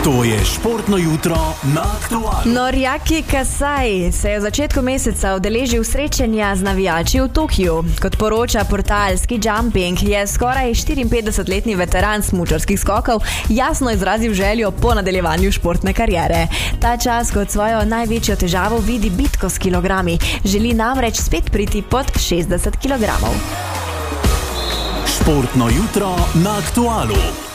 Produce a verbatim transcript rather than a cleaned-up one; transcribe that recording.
To je športno jutro na Aktualu. Norjaki Kasai se je v začetku meseca udeležil srečanja z navijači v Tokiu. Kot poroča portal Ski Jumping, je skoraj štiriinpetdesetletni veteran smučarskih skokov jasno izrazil željo po nadaljevanju športne kariere. Ta čas kot svojo največjo težavo vidi bitko s kilogrami. Želi namreč spet priti pod šestdeset kilogramov. Športno jutro na Aktualu.